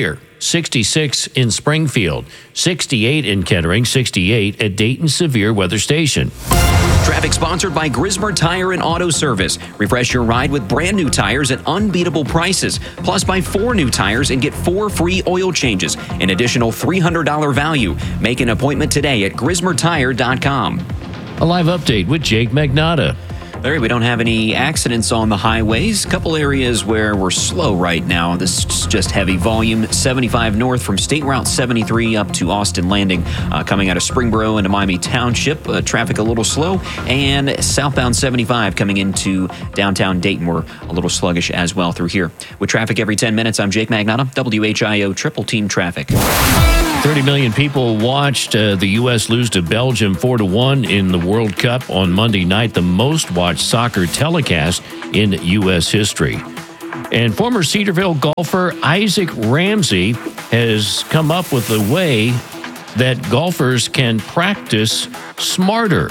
66 in Springfield, 68 in Kettering, 68 at Dayton Severe Weather Station. Traffic sponsored by Grismer Tire and Auto Service. Refresh your ride with brand new tires at unbeatable prices. Plus, buy 4 new tires and get 4 free oil changes. An additional $300 value. Make an appointment today at GrismerTire.com. A live update with Jake Magnotta. Larry, we don't have any accidents on the highways. A couple areas where we're slow right now. This is just heavy volume. 75 north from State Route 73 up to Austin Landing. Coming out of Springboro into Miami Township. Traffic a little slow. And southbound 75 coming into downtown Dayton. We're a little sluggish as well through here. With traffic every 10 minutes, I'm Jake Magnotta, WHIO Triple Team Traffic. 30 million people watched the U.S. lose to Belgium 4-1 in the World Cup on Monday night, the most watched soccer telecast in U.S. history. And former Cedarville golfer Isaac Ramsey has come up with a way that golfers can practice smarter.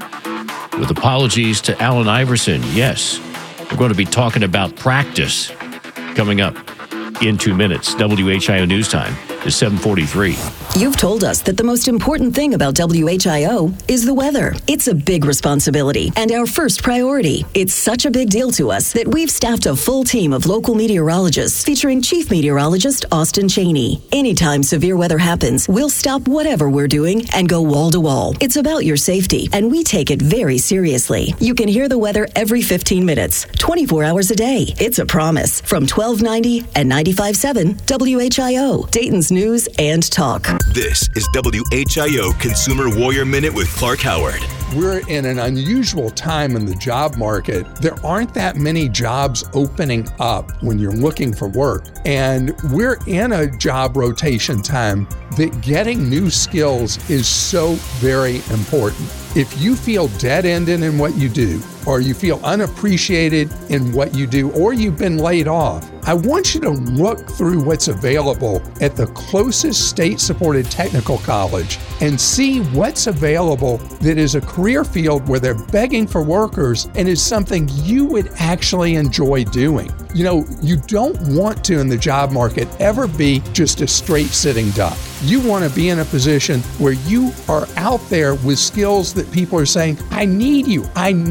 With apologies to Allen Iverson, yes, we're going to be talking about practice coming up in 2 minutes. WHIO News Time is 7:43. You've told us that the most important thing about WHIO is the weather. It's a big responsibility and our first priority. It's such a big deal to us that we've staffed a full team of local meteorologists featuring Chief Meteorologist Austin Cheney. Anytime severe weather happens, we'll stop whatever we're doing and go wall to wall. It's about your safety, and we take it very seriously. You can hear the weather every 15 minutes, 24 hours a day. It's a promise. From 1290 and 95.7 WHIO, Dayton's News and Talk. This is WHIO Consumer Warrior Minute with Clark Howard. We're in an unusual time in the job market. There aren't that many jobs opening up when you're looking for work. And we're in a job rotation time that getting new skills is so very important. If you feel dead-ended in what you do, or you feel unappreciated in what you do, or you've been laid off, I want you to look through what's available at the closest state-supported technical college and see what's available that is a career field where they're begging for workers and is something you would actually enjoy doing. You know, you don't want to in the job market ever be just a straight sitting duck. You want to be in a position where you are out there with skills that people are saying, I need you,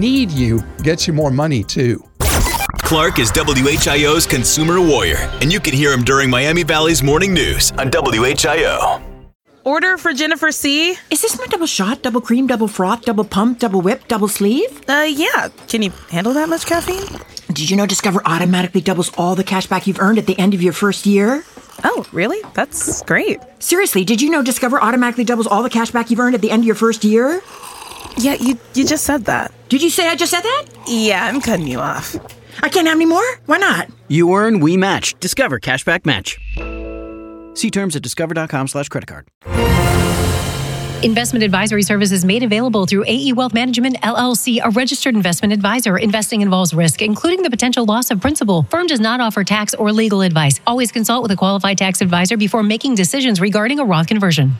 gets you more money too. Clark is WHIO's Consumer Warrior, and you can hear him during Miami Valley's Morning News on WHIO. Order for Jennifer C. Is this my double shot, double cream, double froth, double pump, double whip, double sleeve? Yeah. Can you handle that much caffeine? Did you know Discover automatically doubles all the cash back you've earned at the end of your first year? Oh, really? That's great. Seriously, did you know Discover automatically doubles all the cash back you've earned at the end of your first year? Yeah, you just said that. Did you say I just said that? Yeah, I'm cutting you off. I can't have any more? Why not? You earn, we match. Discover Cashback Match. See terms at discover.com/creditcard. Investment advisory services made available through AE Wealth Management, LLC, a registered investment advisor. Investing involves risk, including the potential loss of principal. Firm does not offer tax or legal advice. Always consult with a qualified tax advisor before making decisions regarding a Roth conversion.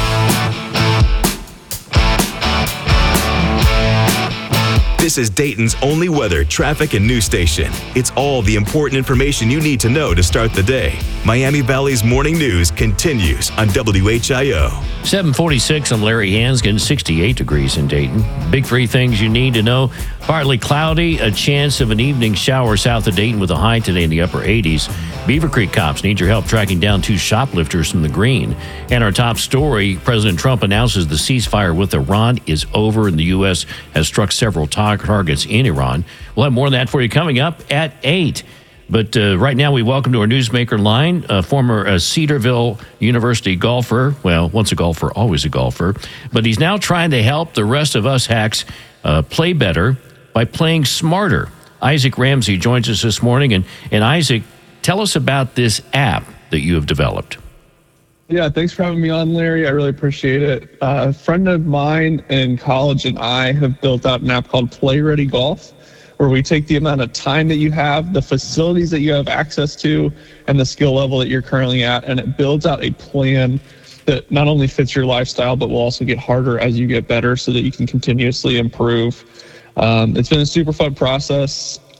This is Dayton's only weather, traffic, and news station. It's all the important information you need to know to start the day. Miami Valley's Morning News continues on WHIO. 7:46, I'm Larry Hansgen, 68 degrees in Dayton. Big 3 things you need to know. Partly cloudy, a chance of an evening shower south of Dayton with a high today in the upper 80s. Beaver Creek cops need your help tracking down 2 shoplifters from the Green. And our top story, President Trump announces the ceasefire with Iran is over and the U.S. has struck several targets in Iran. We'll have more on that for you coming up at 8. But right now we welcome to our newsmaker line former Cedarville University golfer. Well, once a golfer, always a golfer. But he's now trying to help the rest of us hacks play better by playing smarter. Isaac Ramsey joins us this morning. And Isaac, tell us about this app that you have developed. Yeah, thanks for having me on, Larry. I really appreciate it. A friend of mine in college and I have built out an app called Play Ready Golf, where we take the amount of time that you have, the facilities that you have access to, and the skill level that you're currently at, and it builds out a plan that not only fits your lifestyle, but will also get harder as you get better so that you can continuously improve. It's been a super fun process.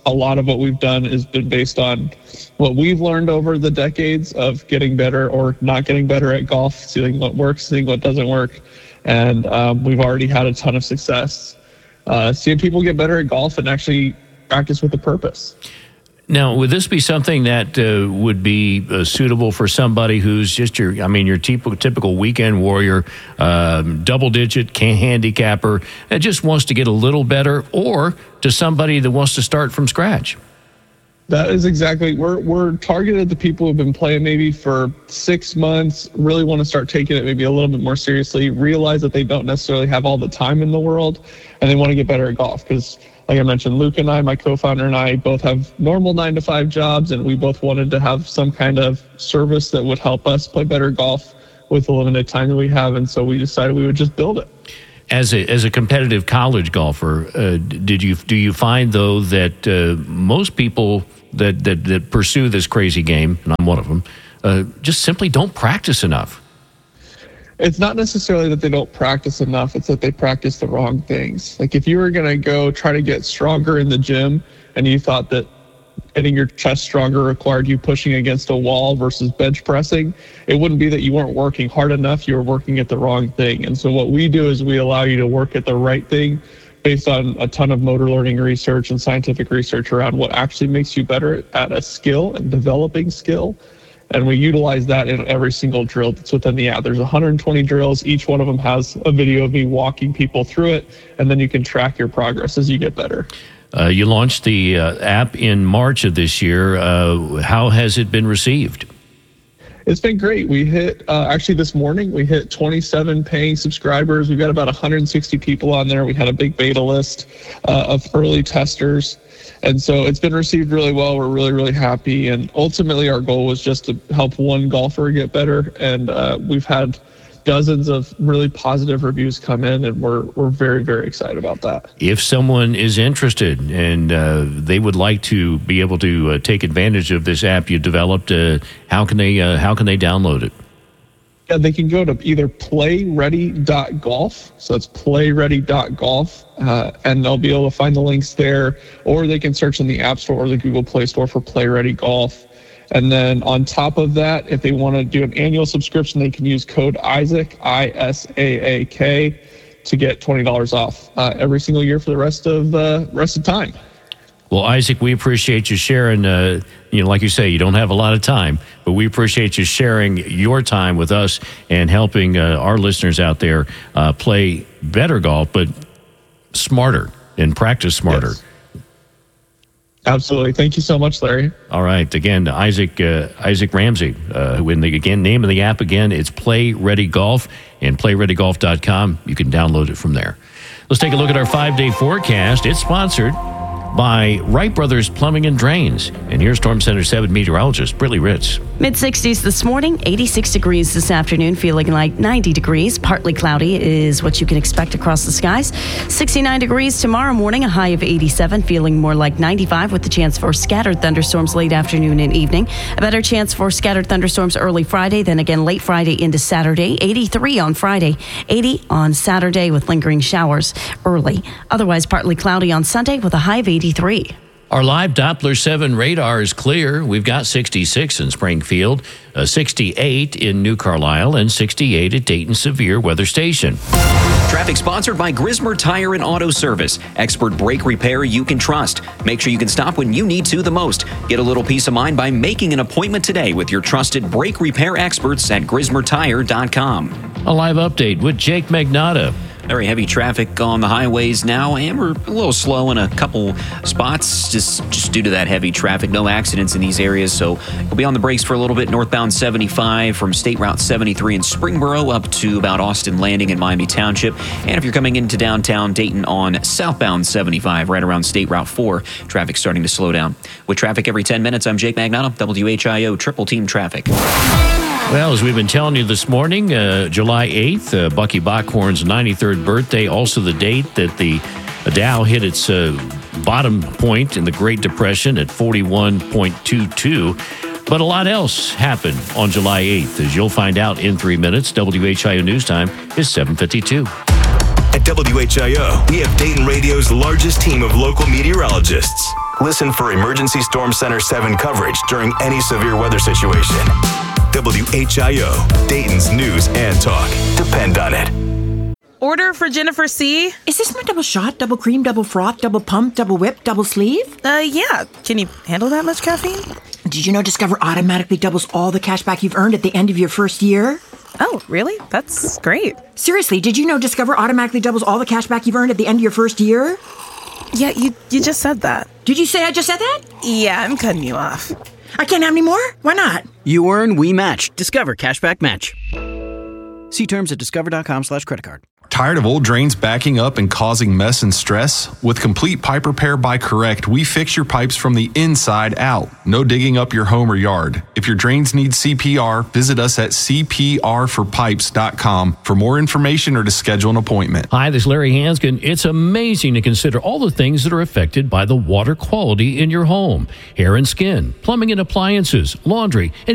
a lot of what we've done has been based on what we've learned over the decades of getting better or not getting better at golf, seeing what works, seeing what doesn't work. And we've already had a ton of success seeing people get better at golf and actually practice with a purpose. Now, would this be something that would be suitable for somebody who's just your typical weekend warrior, double-digit handicapper that just wants to get a little better, or to somebody that wants to start from scratch? That is exactly, we're targeted at the people who've been playing maybe for 6 months, really want to start taking it maybe a little bit more seriously, realize that they don't necessarily have all the time in the world, and they want to get better at golf. Because like I mentioned, Luke and I, my co-founder and I, both have normal 9-to-5 jobs, and we both wanted to have some kind of service that would help us play better golf with the limited time that we have, and so we decided we would just build it. As a competitive college golfer, do you find though that most people that pursue this crazy game, and I'm one of them, just simply don't practice enough? It's not necessarily that they don't practice enough, it's that they practice the wrong things. Like if you were going to go try to get stronger in the gym and you thought that getting your chest stronger required you pushing against a wall versus bench pressing, it wouldn't be that you weren't working hard enough, you were working at the wrong thing. And so what we do is we allow you to work at the right thing based on a ton of motor learning research and scientific research around what actually makes you better at a skill and developing skill. And we utilize that in every single drill that's within the app. There's 120 drills. Each one of them has a video of me walking people through it, and then you can track your progress as you get better. You launched the app in March of this year. How has it been received? It's been great. We hit, actually this morning, we hit 27 paying subscribers. We've got about 160 people on there. We had a big beta list of early testers. And so it's been received really well. We're really, really happy. And ultimately, our goal was just to help one golfer get better. And we've had dozens of really positive reviews come in, and we're very, very excited about that. If someone is interested and they would like to be able to take advantage of this app you developed, how can they download it? Yeah, they can go to either playready.golf, so it's playready.golf, and they'll be able to find the links there, or they can search in the App Store or the Google Play Store for Play Ready Golf. And then on top of that, if they want to do an annual subscription, they can use code ISAAC, ISAAK, to get $20 off every single year for the rest of time. Well, Isaac, we appreciate you sharing. Like you say, you don't have a lot of time, but we appreciate you sharing your time with us and helping our listeners out there play better golf, but smarter and practice smarter. Yes. Absolutely. Thank you so much, Larry. All right. Again, Isaac Ramsey. Name of the app again, it's Play Ready Golf, and playreadygolf.com. You can download it from there. Let's take a look at our 5-day forecast. It's sponsored by Wright Brothers Plumbing and Drains. And here's Storm Center 7 meteorologist Brittany Ritz. Mid-60s this morning, 86 degrees this afternoon, feeling like 90 degrees. Partly cloudy is what you can expect across the skies. 69 degrees tomorrow morning, a high of 87, feeling more like 95 with the chance for scattered thunderstorms late afternoon and evening. A better chance for scattered thunderstorms early Friday, then again late Friday into Saturday. 83 on Friday, 80 on Saturday with lingering showers early. Otherwise, partly cloudy on Sunday with a high of 83. Our live Doppler 7 radar is clear. We've got 66 in Springfield, 68 in New Carlisle, and 68 at Dayton Severe Weather Station. Traffic sponsored by Grismer Tire and Auto Service. Expert brake repair you can trust. Make sure you can stop when you need to the most. Get a little peace of mind by making an appointment today with your trusted brake repair experts at GrismerTire.com. A live update with Jake Magnotta. Very heavy traffic on the highways now, and we're a little slow in a couple spots just due to that heavy traffic. No accidents in these areas, so we'll be on the brakes for a little bit. Northbound 75 from State Route 73 in Springboro up to about Austin Landing in Miami Township. And if you're coming into downtown Dayton on southbound 75, right around State Route 4, traffic starting to slow down. With traffic every 10 minutes, I'm Jake Magnotta, WHIO Triple Team Traffic. Well, as we've been telling you this morning, July 8th, Bucky Bockhorn's 93rd birthday, also the date that the Dow hit its bottom point in the Great Depression at 41.22. But a lot else happened on July 8th, as you'll find out in 3 minutes. WHIO News Time is 7:52. At WHIO, we have Dayton Radio's largest team of local meteorologists. Listen for Emergency Storm Center 7 coverage during any severe weather situation. WHIO, Dayton's news and talk. Depend on it. Order for Jennifer C. Is this my double shot, double cream, double froth, double pump, double whip, double sleeve? Yeah. Can you handle that much caffeine? Did you know Discover automatically doubles all the cash back you've earned at the end of your first year? Oh, really? That's great. Seriously, did you know Discover automatically doubles all the cash back you've earned at the end of your first year? Yeah, you just said that. Did you say I just said that? Yeah, I'm cutting you off. I can't have any more? Why not? You earn, we match. Discover Cashback Match. See terms at discover.com/creditcard. Tired of old drains backing up and causing mess and stress? With Complete Pipe Repair by Correct, we fix your pipes from the inside out. No digging up your home or yard. If your drains need CPR, visit us at cprforpipes.com for more information or to schedule an appointment. Hi, this is Larry Hanskin. It's amazing to consider all the things that are affected by the water quality in your home. Hair and skin, plumbing and appliances, laundry, and